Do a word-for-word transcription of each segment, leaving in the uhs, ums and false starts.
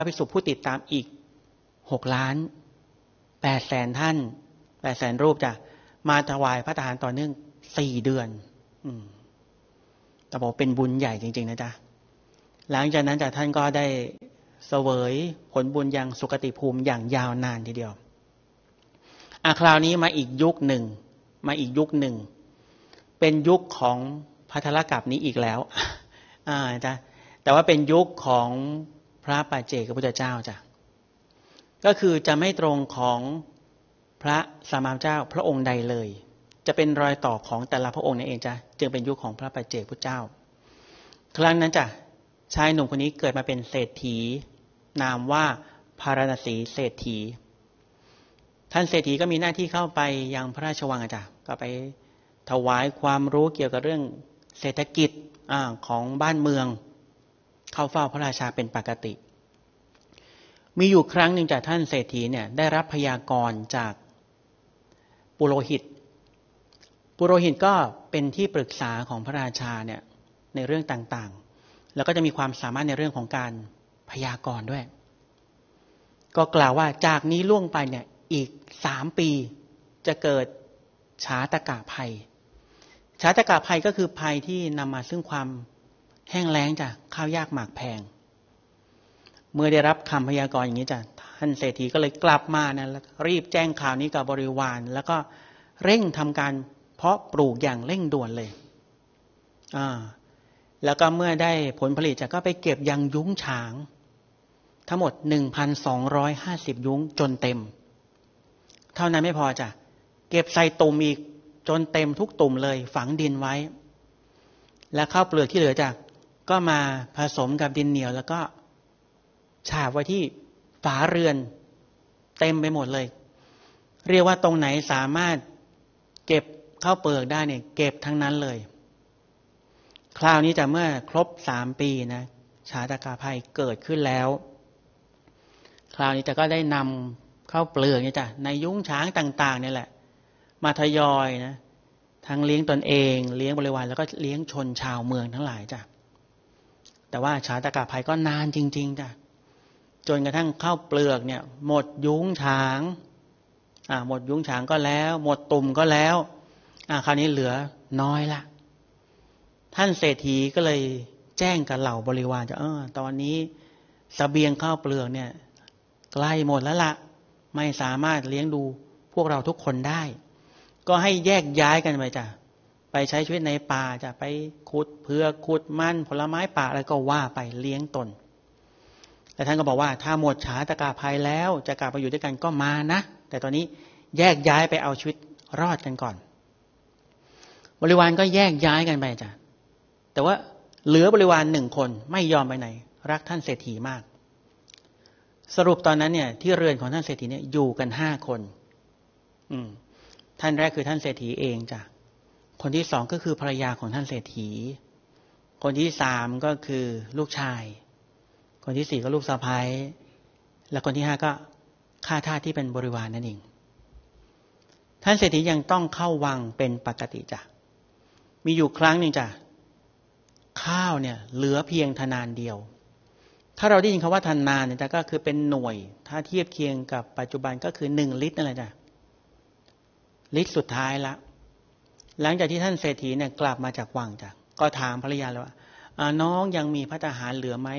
ระภิกษุผู้ติดตามอีกหกล้านแปดแสนท่านแปดแสนรูปจะมาถวายพระทหารต่อเนื่องสี่เดือนอืมแต่บอกเป็นบุญใหญ่จริงๆนะจ๊ะหลังจากนั้นจากท่านก็ได้เสวยผลบุญอย่างสุคติภูมิอย่างยาวนานทีเดียวอ่ะคราวนี้มาอีกยุคหนึ่งมาอีกยุคหนึ่งเป็นยุคของภัทรกัปนี้อีกแล้วอ่าจ้ะแต่ว่าเป็นยุคของพระปัจเจกพุทธเจ้าจ้ะก็คือจะไม่ตรงของพระสัมมาสัมพุทธเจ้าพระองค์ใดเลยจะเป็นรอยต่อของแต่ละพระองค์นั่นเองจ้ะจึงเป็นยุคของพระปัจเจกพุทธเจ้าครั้งนั้นจ้ะชายหนุ่มคนนี้เกิดมาเป็นเศรษฐีนามว่าพาราณสีเศรษฐีท่านเศรษฐีก็มีหน้าที่เข้าไปยังพระราชวังจ้ะก็ไปถวายความรู้เกี่ยวกับเรื่องเศรษฐกิจของบ้านเมืองเข้าเฝ้าพระราชาเป็นปกติมีอยู่ครั้งหนึ่งจากท่านเศรษฐีเนี่ยได้รับพยากรณ์จากปุโรหิตปุโรหิตก็เป็นที่ปรึกษาของพระราชาเนี่ยในเรื่องต่างๆแล้วก็จะมีความสามารถในเรื่องของการพยากรณ์ด้วยก็กล่าวว่าจากนี้ล่วงไปเนี่ยอีกสามปีจะเกิดฉาตกะภัยฉาตกะภัยก็คือภัยที่นำมาซึ่งความแห้งแล้งจ้ะข้าวยากหมากแพงเมื่อได้รับคำพยากรณ์อย่างนี้จ้ะท่านเศรษฐีก็เลยกลับมานะแล้วรีบแจ้งข่าวนี้กับบริวารแล้วก็เร่งทำการเพาะปลูกอย่างเร่งด่วนเลยอ่าแล้วก็เมื่อได้ผลผลิตจ้ะก็ไปเก็บยังยุ้งฉางทั้งหมด หนึ่งพันสองร้อยห้าสิบ ยุ้งจนเต็มเท่านั้นไม่พอจ้ะเก็บใส่ตุ่มอีกจนเต็มทุกตุ่มเลยฝังดินไว้และข้าวเปลือกที่เหลือจ้ะก็มาผสมกับดินเหนียวแล้วก็ฉาบไว้ที่ฝาเรือนเต็มไปหมดเลยเรียกว่าตรงไหนสามารถเก็บข้าวเปลือกได้เนี่ยเก็บทั้งนั้นเลยคราวนี้จะเมื่อครบสามปีนะฉาตกะภัยเกิดขึ้นแล้วคราวนี้จะก็ได้นำข้าวเปลือกเนี่ยจ้ะในยุ้งฉางต่างๆเนี่ยแหละมาทยอยนะทั้งเลี้ยงตนเองเลี้ยงบริวารแล้วก็เลี้ยงชนชาวเมืองทั้งหลายจ้ะแต่ว่าฉาตกะภัยก็นานจริงๆจ้ะจนกระทั่งข้าวเปลือกเนี่ยหมดยุ้งฉางอ่าหมดยุ้งฉางก็แล้วหมดตุ่มก็แล้วอ่าคราวนี้เหลือน้อยละท่านเศรษฐีก็เลยแจ้งกับเหล่าบริวารจะเออตอนนี้เสบียงข้าวเปลือกเนี่ยใกล้หมดแล้วละไม่สามารถเลี้ยงดูพวกเราทุกคนได้ก็ให้แยกย้ายกันไปจ้ะไปใช้ชีวิตในป่าจะไปขุดเผือกขุดมันผลไม้ป่าอะไรก็ว่าไปเลี้ยงตนแต่ท่านก็บอกว่าถ้าหมดฉาตกะภัยแล้วจะกลับมาอยู่ด้วยกันก็มานะแต่ตอนนี้แยกย้ายไปเอาชีวิตรอดกันก่อนบริวารก็แยกย้ายกันไปจ้ะแต่ว่าเหลือบริวารหนึ่งคนไม่ยอมไปไหนรักท่านเศรษฐีมากสรุปตอนนั้นเนี่ยที่เรือนของท่านเศรษฐีเนี่ยอยู่กันห้าคนอืมท่านแรกคือท่านเศรษฐีเองจ้ะคนที่สองก็คือภรรยาของท่านเศรษฐีคนที่สามก็คือลูกชายคนที่สี่ก็ลูกสะใภ้และคนที่ห้าก็ข้าทาสที่เป็นบริวารนั่นเองท่านเศรษฐียังต้องเข้าวังเป็นปกติจ้ะมีอยู่ครั้งหนึ่งจ้ะข้าวเนี่ยเหลือเพียงทนานเดียวถ้าเราได้ยินคำว่าทนานเนี่ยก็คือเป็นหน่วยถ้าเทียบเคียงกับปัจจุบันก็คือหนึ่งลิตรนั่นแหละจ้ะลิตรสุดท้ายละหลังจากที่ท่านเศรษฐีเนี่ยกลับมาจากวังจ้ะก็ถามภรรยาเลยว่าน้องยังมีพระทหารเหลือไหม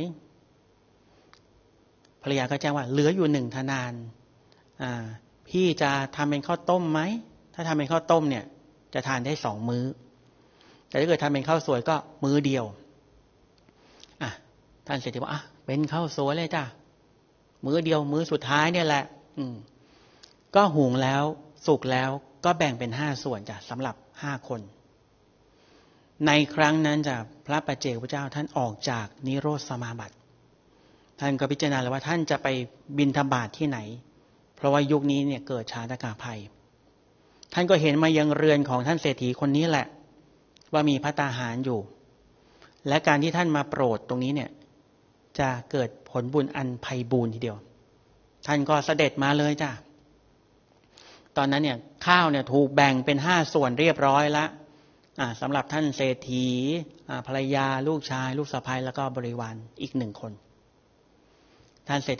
ภรรยาก็แจ้งว่าเหลืออยู่หนึ่งทนานพี่จะทำเป็นข้าวต้มไหมถ้าทำเป็นข้าวต้มเนี่ยจะทานได้สองมื้อแต่ถ้าเกิดทำเป็นข้าวสวยก็มื้อเดียวอ่ะท่านเศรษฐีบอกอ่ะเป็นข้าวสวยเลยจ้ะมื้อเดียวมื้อสุดท้ายเนี่ยแหละอืมก็หุงแล้วสุกแล้วก็แบ่งเป็นห้าส่วนจ้ะสำหรับห้าคนในครั้งนั้นจ้ะพระปัจเจกพุทธเจ้าท่านออกจากนิโรธสมาบัติท่านก็พิจารณาแล้วว่าท่านจะไปบิณฑบาตที่ไหนเพราะว่ายุคนี้เนี่ยเกิดฉาตกะภัยท่านก็เห็นมายังเรือนของท่านเศรษฐีคนนี้แหละว่ามีพระตาหารอยู่และการที่ท่านมาโปรดตรงนี้เนี่ยจะเกิดผลบุญอันไพบูลย์ทีเดียวท่านก็เสด็จมาเลยจ้ะตอนนั้นเนี่ยข้าวเนี่ยถูกแบ่งเป็นห้าส่วนเรียบร้อยแล้วสำหรับท่านเศรษฐีภรรยาลูกชายลูกสะใภ้แล้วก็บริวารอีกหนึ่งคนท่านเศรษฐี